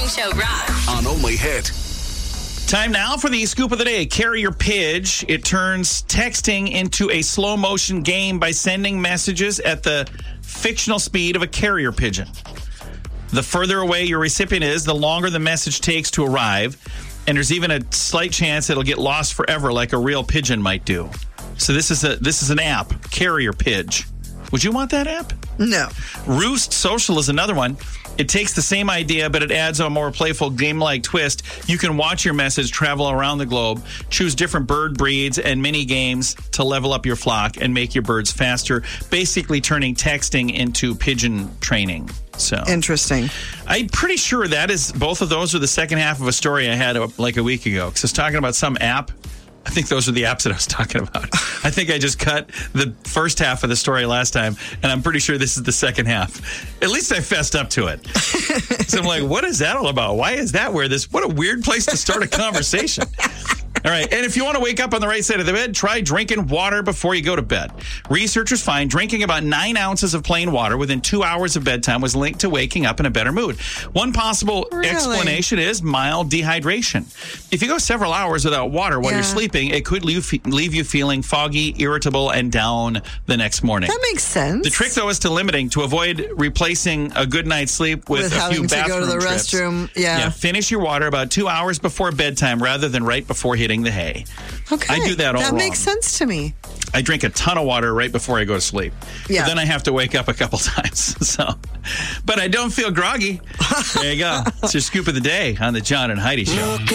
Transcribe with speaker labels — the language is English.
Speaker 1: Morning Show rocks.
Speaker 2: On Only Hit.
Speaker 3: Time now for the scoop of the day. Carrier Pidge. It turns texting into a slow motion game by sending messages at the fictional speed of a carrier pigeon. The further away your recipient is, the longer the message takes to arrive. And there's even a slight chance it'll get lost forever like a real pigeon might do. So this is an app, Carrier Pidge. Would you want that app?
Speaker 4: No.
Speaker 3: Roost Social is another one. It takes the same idea, but it adds a more playful game-like twist. You can watch your message travel around the globe, choose different bird breeds and mini games to level up your flock and make your birds faster, basically turning texting into pigeon training. So
Speaker 4: Interesting.
Speaker 3: I'm pretty sure both of those are the second half of a story I had like a week ago, because I was talking about some app. I think those are the apps that I was talking about. I think I just cut the first half of the story last time, and I'm pretty sure this is the second half. At least I fessed up to it. So I'm like, what is that all about? Why is that what a weird place to start a conversation. All right, and if you want to wake up on the right side of the bed, try drinking water before you go to bed. Researchers find drinking about 9 ounces of plain water within 2 hours of bedtime was linked to waking up in a better mood. One possible explanation is mild dehydration. If you go several hours without water while you're sleeping, it could leave you feeling foggy, irritable, and down the next morning.
Speaker 4: That makes sense.
Speaker 3: The trick, though, is to avoid replacing a good night's sleep with a few bathroom trips.
Speaker 4: Having to go to the restroom. Yeah.
Speaker 3: Finish your water about 2 hours before bedtime rather than right before hitting the hay.
Speaker 4: Okay.
Speaker 3: I do that all wrong.
Speaker 4: That makes sense to me.
Speaker 3: I drink a ton of water right before I go to sleep.
Speaker 4: Yeah.
Speaker 3: But then I have to wake up a couple times. But I don't feel groggy. There you go. It's your scoop of the day on the John and Heidi Show.